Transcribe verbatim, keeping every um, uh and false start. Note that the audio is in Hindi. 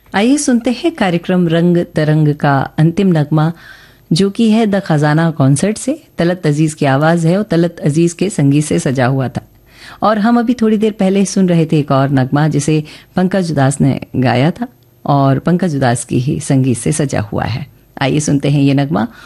आइए सुनते हैं कार्यक्रम रंग तरंग का अंतिम नगमा, जो कि है द खजाना कॉन्सर्ट से। तलत अजीज की आवाज है और तलत अजीज के संगीत से सजा हुआ था। और हम अभी थोड़ी देर पहले सुन रहे थे एक और नगमा जिसे पंकज उदास ने गाया था और पंकज उदास की ही संगीत से सजा हुआ है। आइए सुनते हैं ये नगमा